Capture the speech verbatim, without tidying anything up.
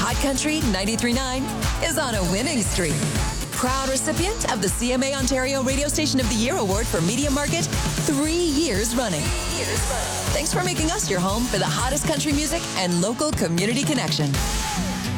Hot Country ninety-three point nine is on a winning streak. Proud recipient of the C M A Ontario Radio Station of the Year Award for Media Market, three years running. Thanks for making us your home for the hottest country music and local community connection.